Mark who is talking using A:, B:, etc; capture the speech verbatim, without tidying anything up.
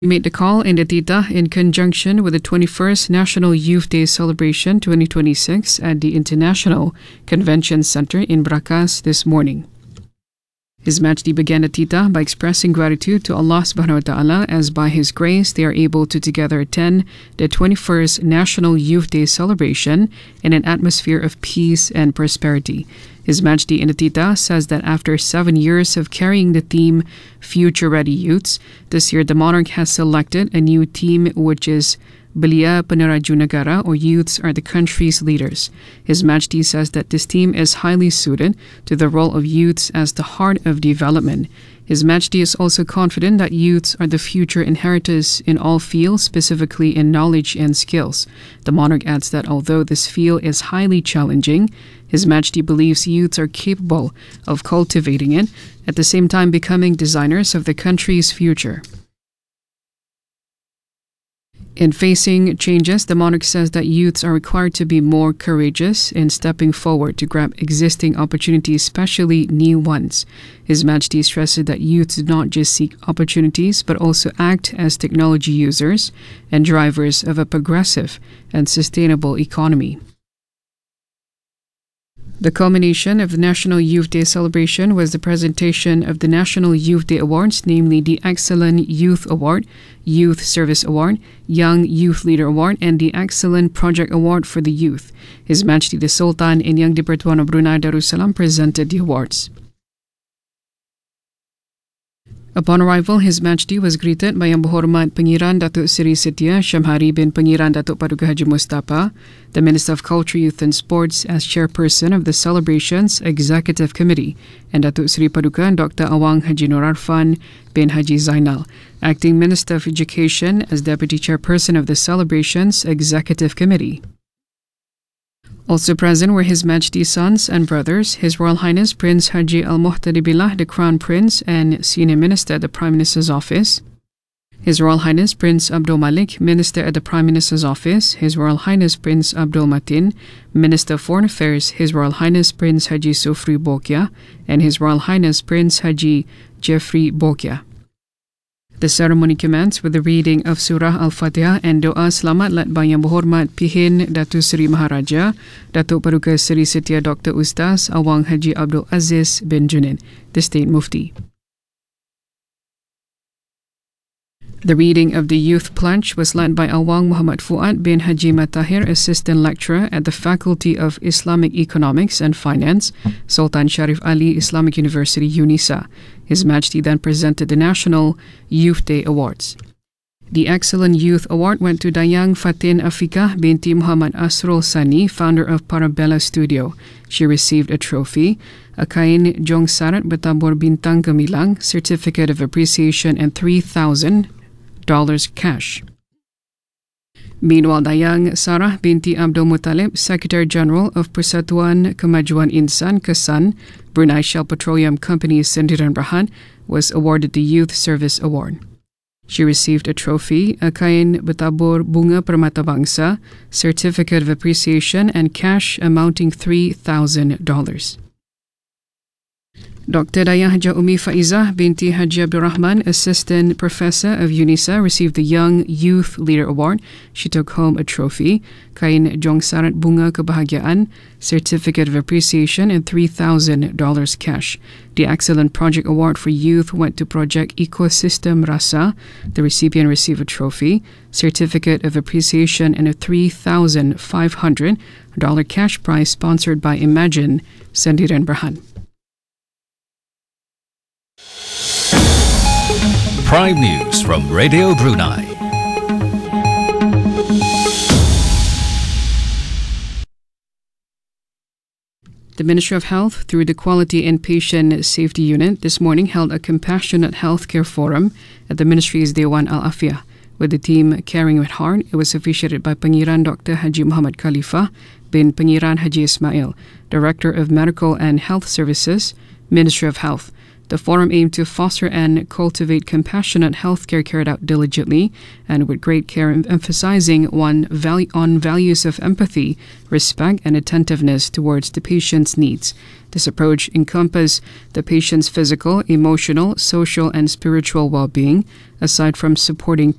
A: He made the call in the Tita in conjunction with the twenty-first National Youth Day Celebration twenty twenty-six at the International Convention Center in Bracas this morning. His Majesty began the Tita by expressing gratitude to Allah subhanahu wa ta'ala as by His grace they are able to together attend the twenty-first National Youth Day celebration in an atmosphere of peace and prosperity. His Majesty in the Tita says that after seven years of carrying the theme Future Ready Youths, this year the monarch has selected a new theme which is Belia Peneraju Negara, or Youths are the country's leaders. His Majesty says that this theme is highly suited to the role of youths as the heart of development. His Majesty is also confident that youths are the future inheritors in all fields, specifically in knowledge and skills. The monarch adds that although this field is highly challenging, His Majesty believes youths are capable of cultivating it, at the same time becoming designers of the country's future. In facing changes, the monarch says that youths are required to be more courageous in stepping forward to grab existing opportunities, especially new ones. His Majesty stresses that youths do not just seek opportunities but also act as technology users and drivers of a progressive and sustainable economy. The culmination of the National Youth Day celebration was the presentation of the National Youth Day Awards, namely the Excellent Youth Award, Youth Service Award, Young Youth Leader Award, and the Excellent Project Award for the Youth. His Majesty the Sultan and Yang di-Pertuan of Brunei Darussalam presented the awards. Upon arrival, His Majesty was greeted by Yang Berhormat Pengiran Datuk Seri Setia Syamhari bin Pengiran Datuk Paduka Haji Mustafa, the Minister of Culture, Youth and Sports as Chairperson of the Celebrations Executive Committee, and Datuk Seri Paduka Doctor Awang Haji Nur Arfan bin Haji Zainal, Acting Minister of Education as Deputy Chairperson of the Celebrations Executive Committee. Also present were His Majesty's sons and brothers, His Royal Highness Prince Haji Al-Muhtadi Billah, the Crown Prince and Senior Minister at the Prime Minister's Office, His Royal Highness Prince Abdul Malik, Minister at the Prime Minister's Office, His Royal Highness Prince Abdul Matin, Minister of Foreign Affairs, His Royal Highness Prince Haji Sufri Bokia, and His Royal Highness Prince Haji Jeffrey Bokia. The ceremony commenced with the reading of Surah Al-Fatihah and Doa Selamat led by Yang Berhormat Pihin Datuk Seri Maharaja, Datuk Paduka Seri Setia Doctor Ustaz Awang Haji Abdul Aziz bin Junaid, the State Mufti. The reading of the Youth Pledge was led by Awang Muhammad Fuad bin Haji Matahir, Assistant Lecturer at the Faculty of Islamic Economics and Finance, Sultan Sharif Ali Islamic University, UNISA. His Majesty then presented the National Youth Day Awards. The Excellent Youth Award went to Dayang Fatin Afiqah binti Muhammad Asrul Sani, founder of Parabella Studio. She received a trophy, a kain jong sarat bertabur bintang gemilang, certificate of appreciation, and three thousand dollars cash. Meanwhile, Dayang Sarah binti Abdul Muttalib, Secretary General of Persatuan Kemajuan Insan Kesan, Brunei Shell Petroleum Company Sendirian Berhad, was awarded the Youth Service Award. She received a trophy, a kain bertabur bunga permata bangsa, certificate of appreciation, and cash amounting three thousand dollars. Doctor Dayang Haja Umi Faizah binti Haji Abdul Rahman, Assistant Professor of UNISA, received the Young Youth Leader Award. She took home a trophy, kain jong sarat bunga kebahagiaan, certificate of appreciation, and three thousand dollars cash. The Excellent Project Award for Youth went to Project Ecosystem Rasa. The recipient received a trophy, certificate of appreciation, and a three thousand five hundred dollars cash prize sponsored by Imagine Sendirian Berhad.
B: Prime News from Radio Brunei.
A: The Ministry of Health, through the Quality and Patient Safety Unit, this morning held a compassionate healthcare forum at the Ministry's Dewan Al-Afiyah. With the team Caring with Heart, it was officiated by Pengiran Doctor Haji Muhammad Khalifa bin Pengiran Haji Ismail, Director of Medical and Health Services, Ministry of Health. The forum aimed to foster and cultivate compassionate healthcare carried out diligently and with great care, emphasizing one value on values of empathy, respect, and attentiveness towards the patient's needs. This approach encompasses the patient's physical, emotional, social, and spiritual well-being, aside from supporting